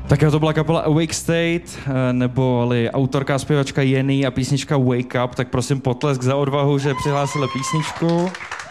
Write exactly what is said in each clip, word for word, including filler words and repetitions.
Tak jo, to byla kapela Awake State, neboli autorka a zpěvačka Jenny a písnička Wake Up, tak prosím potlesk za odvahu, že přihlásili písničku.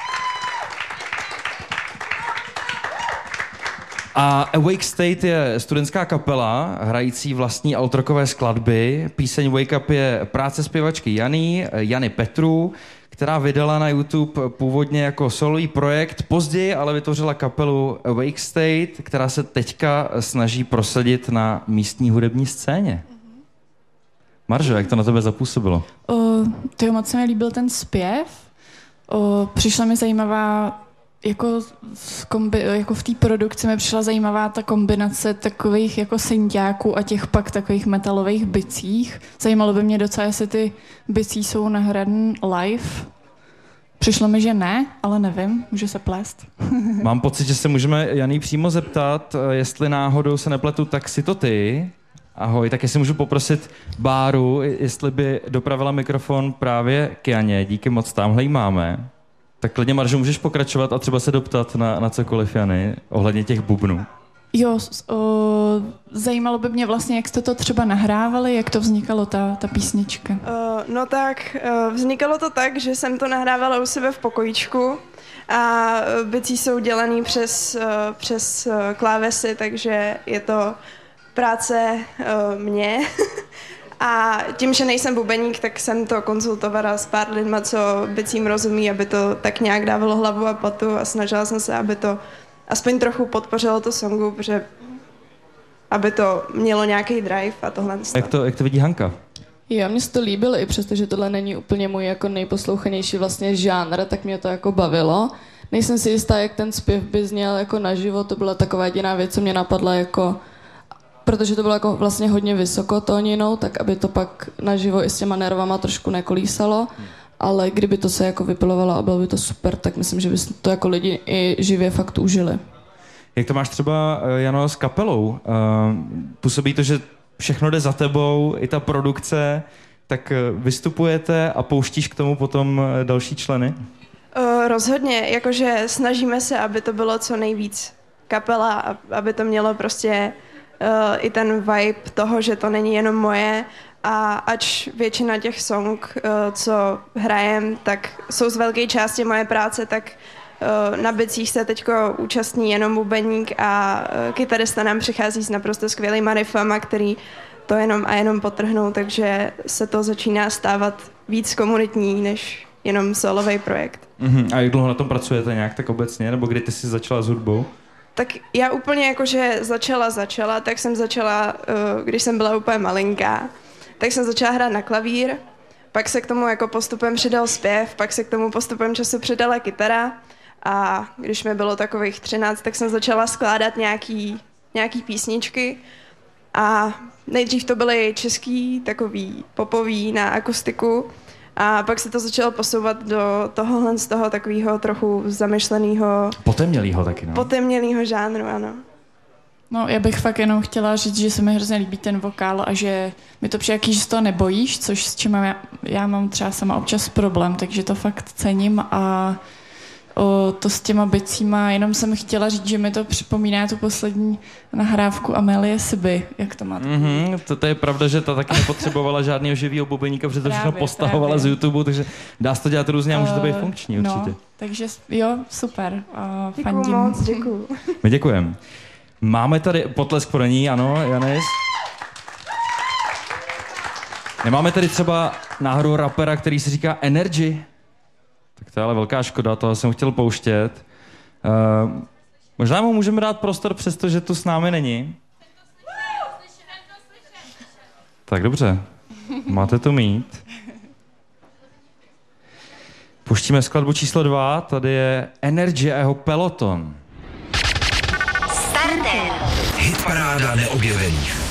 A Awake State je studentská kapela, hrající vlastní autorkové skladby. Píseň Wake Up je práce zpěvačky Jany, Jany Petru, která vydala na YouTube původně jako solový projekt, později ale vytvořila kapelu Awake State, která se teďka snaží prosadit na místní hudební scéně. Maržo, jak to na tebe zapůsobilo? Tyjo, moc se mi líbil ten zpěv. O, přišla mi zajímavá, jako v, kombi, jako v té produkci mi přišla zajímavá ta kombinace takových jako synťáků a těch pak takových metalových bicích. Zajímalo by mě docela, jestli ty bicí jsou nahraný live. Přišlo mi, že ne, ale nevím, může se plést. Mám pocit, že se můžeme Janý přímo zeptat, jestli náhodou se nepletu, tak si to ty. Ahoj, tak jestli můžu poprosit Báru, jestli by dopravila mikrofon právě k Janě. Díky moc, tamhle jí máme. Tak klidně, Maržo, můžeš pokračovat a třeba se doptat na, na cokoliv, Jany, ohledně těch bubnů. Jo, o, zajímalo by mě vlastně, jak jste to třeba nahrávali, jak to vznikalo, ta, ta písnička. Uh, no tak, uh, vznikalo to tak, že jsem to nahrávala u sebe v pokojíčku a bicí jsou dělaný přes, uh, přes uh, klávesy, takže je to práce uh, mě. A tím, že nejsem bubeník, tak jsem to konzultovala s pár lidma, co bicím rozumí, aby to tak nějak dávalo hlavu a patu a snažila jsem se, aby to aspoň trochu podpořilo to songu, protože aby to mělo nějaký drive a tohle. Jak to, jak to vidí Hanka? Jo, mně se to líbilo, i přesto, že tohle není úplně můj jako nejposlouchanější vlastně žánr, tak mě to jako bavilo. Nejsem si jistá, jak ten zpěv by zněl jako naživo, to byla taková jediná věc, co mě napadla jako, protože to bylo jako vlastně hodně vysoko tóninou, tak aby to pak naživo i s těma nervama trošku nekolísalo, ale kdyby to se jako vypilovalo a bylo by to super, tak myslím, že by to jako lidi i živě fakt užili. Jak to máš třeba, Jano, s kapelou? Působí to, že všechno jde za tebou, i ta produkce, tak vystupujete a pouštíš k tomu potom další členy? Uh, rozhodně, jakože snažíme se, aby to bylo co nejvíc kapela, aby to mělo prostě uh, i ten vibe toho, že to není jenom moje, a ač většina těch song, uh, co hrajem, tak jsou z velké části moje práce, tak uh, na bicích se teďko účastní jenom bubeník a uh, kytarista nám přichází s naprosto skvělýma riffama, který to jenom a jenom potrhnou, takže se to začíná stávat víc komunitní než jenom solový projekt. Mm-hmm. A jak dlouho na tom pracujete nějak tak obecně, nebo kdy ty jsi začala s hudbou? Tak já úplně jakože začala, začala, tak jsem začala, uh, když jsem byla úplně malinká, tak jsem začala hrát na klavír, pak se k tomu jako postupem přidal zpěv, pak se k tomu postupem času přidala kytara a když mi bylo takových třináct, tak jsem začala skládat nějaký, nějaký písničky a nejdřív to byly český, takový popový na akustiku a pak se to začalo posouvat do tohohle z toho takového trochu zamyšleného... Potemnělýho taky, no. Potemnělýho žánru, ano. No, já bych fakt jenom chtěla říct, že se mi hrozně líbí ten vokál a že mi to přijde, že z toho nebojíš, což s čím já, já mám třeba sama občas problém, takže to fakt cením a o, to s těma bicíma, jenom jsem chtěla říct, že mi to připomíná tu poslední nahrávku Amélie Siby, jak to máte. Mm-hmm, to, to je pravda, že ta taky nepotřebovala žádného živýho bubeníka, protože to všechno postahovala právě z YouTube, takže dá se to dělat různě a může to být funkční určitě. No, takže jo, super. Uh, děkuju fandím. moc, děkuju. My děkujeme. Máme tady potlesk pro ní, ano, Janis. Nemáme tady třeba náhodou rapera, který se říká Energy? Tak to je ale velká škoda, toho jsem chtěl pouštět. Uh, možná mu můžeme dát prostor, přestože tu s námi není. Tak dobře, máte to mít. Puštíme skladbu číslo dva, tady je Energy a jeho Peloton. Hitparáda neobjevených.